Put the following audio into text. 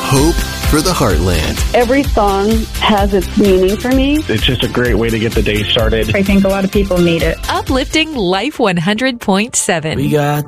Hope for the Heartland. Every song has its meaning for me. It's just a great way to get the day started. I think a lot of people need it. Uplifting Life 100.7. We got